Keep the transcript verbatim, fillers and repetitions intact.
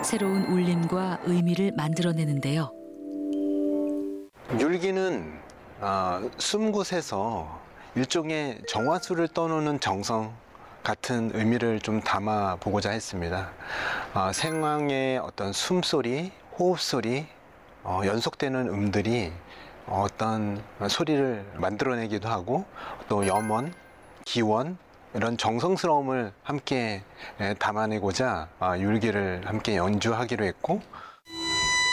새로운 울림과 의미를 만들어내는데요. 율기는 어, 숨 곳에서 일종의 정화수를 떠놓는 정성 같은 의미를 좀 담아 보고자 했습니다. 어, 생황의 어떤 숨소리, 호흡소리, 어, 연속되는 음들이 어떤 소리를 만들어내기도 하고 또 염원, 기원 이런 정성스러움을 함께 에, 담아내고자 어, 율기를 함께 연주하기로 했고